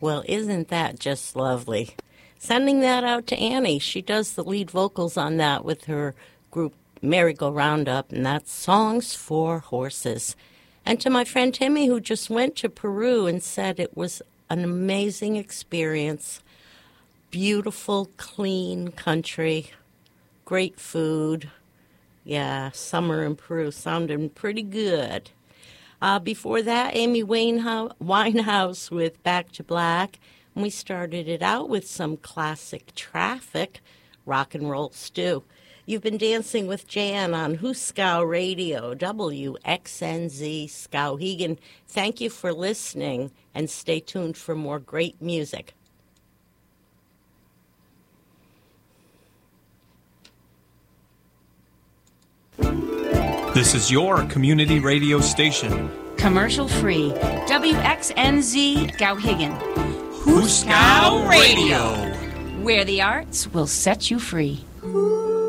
Well, isn't that just lovely? Sending that out to Annie. She does the lead vocals on that with her group Merry-Go-Round Up, and that's Songs for Horses. And to my friend Timmy, who just went to Peru and said it was an amazing experience. Beautiful, clean country, great food. Yeah, summer in Peru sounding pretty good. Before that, Amy Winehouse with Back to Black. And we started it out with some classic Traffic, Rock and Roll Stew. You've been dancing with Jan on Huskow Radio, WXNZ Skowhegan. Thank you for listening, and stay tuned for more great music. This is your community radio station. Commercial free. WXNZ Skowhegan. Huskow Radio. Where the arts will set you free. Ooh.